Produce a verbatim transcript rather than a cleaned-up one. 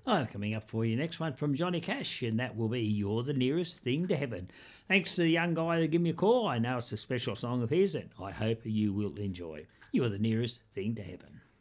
Oh, coming up for you next one from Johnny Cash, and that will be You're the Nearest Thing to Heaven. Thanks to the young guy that gave me a call. I know it's a special song of his that I hope you will enjoy. You're the Nearest Thing to Heaven.